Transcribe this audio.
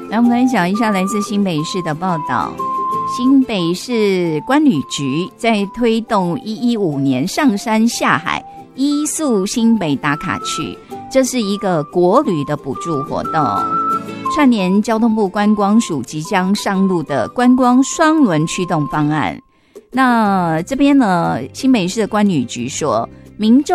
来，我们来讲一下来自新北市的报道。新北市观旅局在推动115年上山下海一宿新北打卡区，这是一个国旅的补助活动，串联交通部观光署即将上路的观光双轮驱动方案。那这边呢，新北市的观旅局说，民众